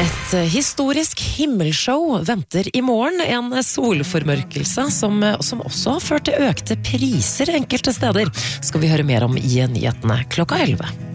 Et historisk himmelshow venter i morgen, en solformørkelse som også har ført til økte priser enkelte steder, skal vi høre mer om i nyhetene klokka 11.